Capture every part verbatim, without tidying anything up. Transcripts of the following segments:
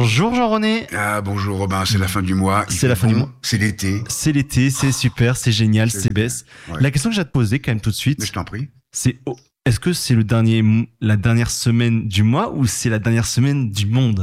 Bonjour Jean-René. Ah bonjour Robin, c'est la fin du mois. C'est la fin bon, du mois. C'est l'été. C'est l'été, c'est super, c'est génial, C'est c'est baisse. Ouais. La question que j'ai à te poser quand même tout de suite, Mais je t'en prie. c'est oh, est-ce que c'est le dernier, mo- la dernière semaine du mois ou c'est la dernière semaine du monde?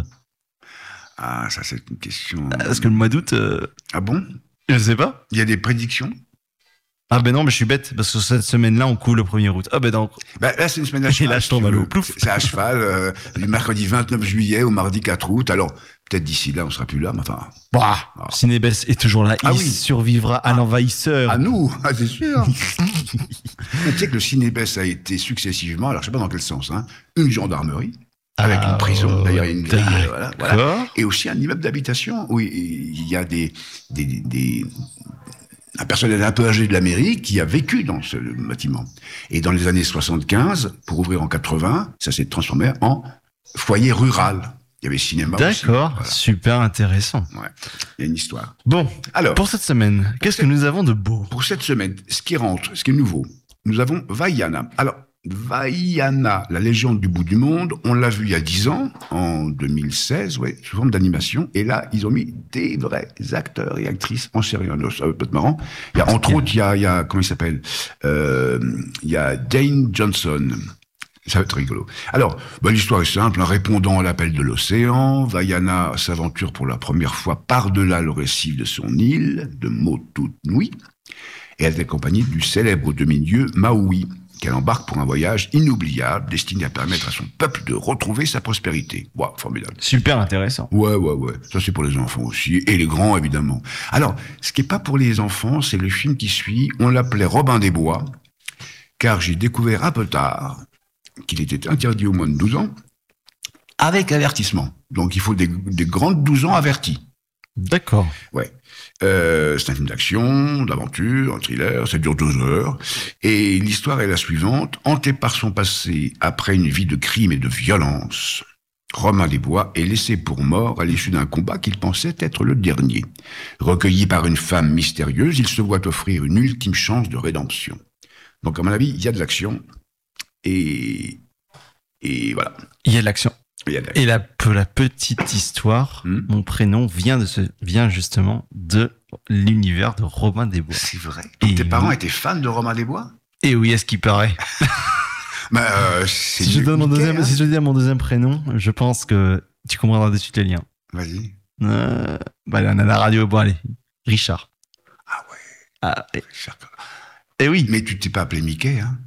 Ah ça c'est une question. Parce que le mois d'août, euh, Ah bon? je sais pas. Il y a des prédictions? Ah ben non, mais je suis bête parce que cette semaine-là, on coule le premier août. Ah ben non. Bah, là c'est une semaine à Et cheval. là, je si tombe tu à l'eau. veux. Plouf. C'est à cheval, euh, du mercredi vingt-neuf juillet au mardi quatre août. Alors peut-être d'ici là on sera plus là, mais enfin. Bah, Ah. Cinébès est toujours là. Ah Il oui. survivra à l'envahisseur. À nous, ah, c'est sûr. Mais tu sais que le Cinébès a été successivement, alors je sais pas dans quel sens, hein, une gendarmerie avec Ah, une prison. D'ailleurs il y a une grille, euh, voilà, voilà. D'accord. Et aussi un immeuble d'habitation où il y a des, des, des, un personnel un peu âgé de la mairie qui a vécu dans ce bâtiment. Et dans les années soixante-quinze, pour ouvrir en quatre-vingts, ça s'est transformé en foyer rural. Il y avait cinéma aussi. D'accord, Voilà. super intéressant. Ouais. Il y a une histoire. Bon, Alors, pour cette semaine, qu'est-ce que nous avons de beau? pour cette semaine, ce qui rentre, ce qui est nouveau, nous avons Vaiana. Alors, Vaiana, la légende du bout du monde, on l'a vu il y a dix ans, en deux mille seize, ouais, sous forme d'animation. Et là, ils ont mis des vrais acteurs et actrices en série. Alors, ça peut être marrant. Il y a, entre autres, il y a, il y a, comment il s'appelle euh, Il y a Dane Johnson. Ça va être rigolo. Alors, bah, l'histoire est simple. En répondant à l'appel de l'océan, Vaiana s'aventure pour la première fois par-delà le récif de son île, de Motunui, et elle est accompagnée du célèbre demi-dieu Maui, qu'elle embarque pour un voyage inoubliable, destiné à permettre à son peuple de retrouver sa prospérité. Wow, formidable. Super intéressant. Ouais, ouais, ouais. Ça, c'est pour les enfants aussi. Et les grands, évidemment. Alors, ce qui est pas pour les enfants, c'est le film qui suit. On l'appelait Robin des Bois, car j'ai découvert un peu tard qu'il était interdit aux moins de douze ans, avec avertissement. Donc, il faut des, des grandes douze ans avertis. D'accord. Ouais. Euh, c'est un film d'action, d'aventure, un thriller, ça dure deux heures. Et l'histoire est la suivante. Hanté par son passé, après une vie de crime et de violence, Romain Desbois est laissé pour mort à l'issue d'un combat qu'il pensait être le dernier. Recueilli par une femme mystérieuse, il se voit offrir une ultime chance de rédemption. Donc, à mon avis, il y a de l'action. Et, et voilà. Il y a de l'action. Il y a de l'action. Et la, pe- la petite histoire, Hmm. mon prénom vient, de ce, vient justement de l'univers de Robin des Bois. C'est vrai. Et Tes oui. parents étaient fans de Romain Desbois? Et oui, est-ce qu'il paraît? Bah, euh, c'est Si je, donne mon Mickey, deuxième, hein. si je dis mon deuxième prénom, je pense que tu comprendras de suite les liens. Vas-y. Euh, bah, là, on a la radio. Bon, allez. Richard. Ah ouais. Ah, et, Cher- et oui. Mais tu t'es pas appelé Mickey, hein?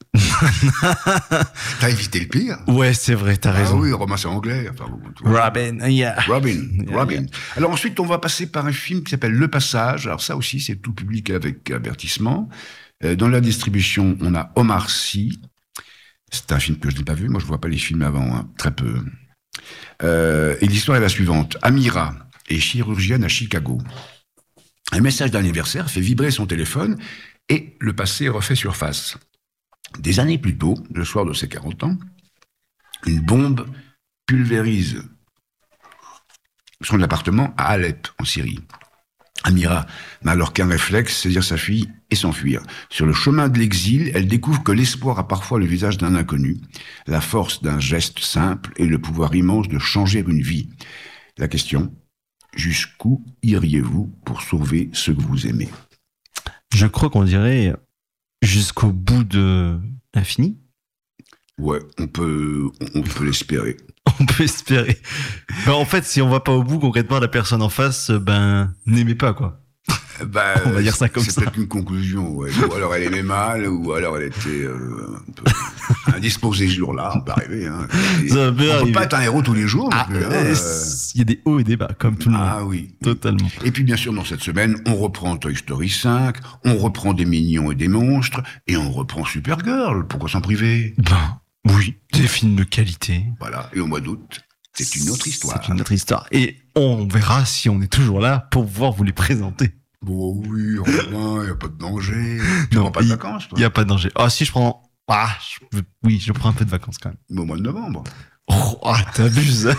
T'as évité le pire. Ouais, c'est vrai, t'as Ah raison. oui, Romain c'est anglais. Enfin, bon, tu vois. Robin, yeah. Robin, Yeah, Robin. yeah. Alors ensuite, on va passer par un film qui s'appelle Le Passage. Alors ça aussi, c'est tout public avec avertissement. Euh, dans la distribution, on a Omar Sy. C'est un film que je n'ai pas vu. Moi, je vois pas les films avant, hein, très peu. Euh, et l'histoire est la suivante. Amira est chirurgienne à Chicago. Un message d'anniversaire fait vibrer son téléphone et le passé refait surface. Des années plus tôt, le soir de ses quarante ans, une bombe pulvérise son appartement à Alep, en Syrie. Amira n'a alors qu'un réflexe, saisir sa fille et s'enfuir. Sur le chemin de l'exil, elle découvre que l'espoir a parfois le visage d'un inconnu, la force d'un geste simple et le pouvoir immense de changer une vie. La question, jusqu'où iriez-vous pour sauver ceux que vous aimez? Je crois qu'on dirait jusqu'au bout de l'infini. Ouais, on peut, on peut l'espérer. On peut espérer. Ben, en fait, si on va pas au bout, concrètement, la personne en face, ben, n'aimait pas, quoi. Bah, On va dire ça comme c'est ça. peut-être une conclusion, ouais. Ou alors elle aimait mal, ou alors elle était euh, un peu indisposée ce jour-là, on peut arriver. Hein. Et Ça peut on peut arriver. pas être un héros tous les jours. non Ah, plus, hein, euh, euh. il y a des hauts et des bas, comme tout le monde. Ah oui. Totalement. Et puis bien sûr, dans cette semaine, on reprend Toy Story cinq, on reprend des mignons et des monstres, et on reprend Supergirl. Pourquoi s'en priver? Ben, oui, des films de qualité. Voilà. Et au mois d'août, c'est une autre histoire. C'est une autre histoire. Et on verra si on est toujours là pour pouvoir vous les présenter. Bon, oui, Robin, il n'y a pas de danger. Tu Non, prends pas de il- vacances, toi? Il n'y a pas de danger. Ah, si je prends. Ah, je- oui, je prends un peu de vacances quand même. Au mois de novembre. Oh, ah, t'abuses.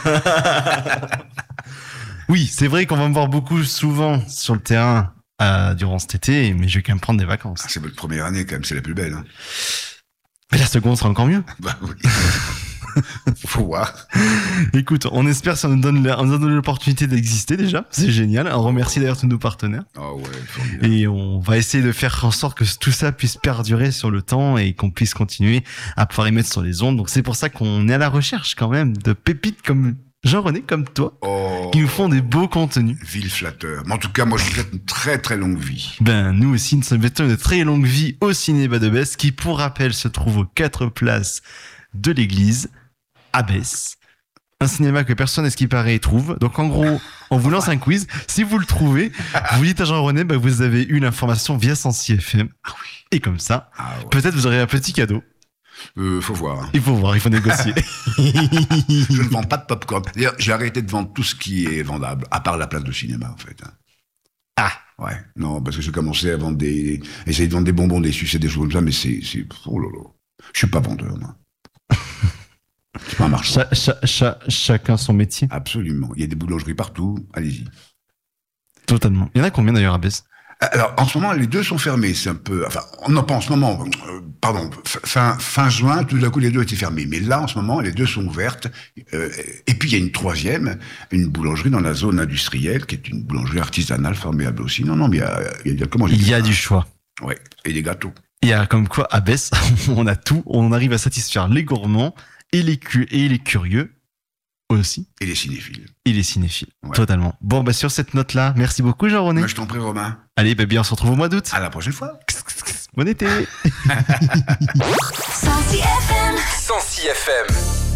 Oui, c'est vrai qu'on va me voir beaucoup souvent sur le terrain euh, durant cet été, mais je vais quand même prendre des vacances. Ah, c'est votre première année, quand même, c'est la plus belle. Hein. Mais la seconde sera encore mieux. Bah oui. Faut voir. Écoute, on espère que ça nous donne, la- on nous donne l'opportunité d'exister déjà. C'est génial. On remercie d'ailleurs tous nos partenaires. Ah ouais, formidable. Et on va essayer de faire en sorte que tout ça puisse perdurer sur le temps et qu'on puisse continuer à pouvoir y mettre sur les ondes. Donc c'est pour ça qu'on est à la recherche quand même de pépites comme Jean-René, comme toi, Oh, qui nous font des beaux contenus. ville flatteur. Mais en tout cas, moi, je vous souhaite une très très longue vie. Ben, nous aussi, nous souhaitons une très longue vie au Cinéma de Besse, qui, pour rappel, se trouve aux quatre places de l'église, à Besse. Un cinéma que personne, à ce qui paraît, trouve. Donc, en gros, on vous lance un quiz. Si vous le trouvez, vous dites à Jean-René, ben, vous avez eu l'information via Sensi F M. Et comme ça, Ah ouais. peut-être vous aurez un petit cadeau. Euh, faut voir. Il faut voir, il faut négocier. Je ne vends pas de popcorn. D'ailleurs, j'ai arrêté de vendre tout ce qui est vendable, à part la place de cinéma, en fait. hein. Ah, Ouais. Non, parce que j'ai commencé à vendre des, essayer de vendre des bonbons, des sucettes, des choses comme ça, mais c'est, c'est, oh là là. Je suis pas vendeur, moi. C'est pas un marchand. cha- cha- cha- chacun son métier. Absolument. Il y a des boulangeries partout. Allez-y. Totalement. Il y en a combien d'ailleurs à Besse? Alors, en ce moment, les deux sont fermés. C'est un peu, enfin, non, pas en ce moment. euh, pardon. Fin, fin juin, tout d'un coup, les deux étaient fermés. Mais là, en ce moment, les deux sont ouvertes. Euh, et puis, il y a une troisième, une boulangerie dans la zone industrielle, qui est une boulangerie artisanale formidable aussi. Non, non, mais il y a, il y a comment j'ai Il dit y a ça du choix. Ouais. Et des gâteaux. Il y a comme quoi à Besse, on a tout, on arrive à satisfaire les gourmands et les, cu- et les curieux aussi, Et les cinéphiles. et les cinéphiles. Ouais. Totalement. Bon, bah sur cette note-là, merci beaucoup Jean-René. Moi, je t'en prie, Romain. Allez, bah bien, on se retrouve au mois d'août. À la prochaine fois. Bon été. Sensi F M. Sensi F M.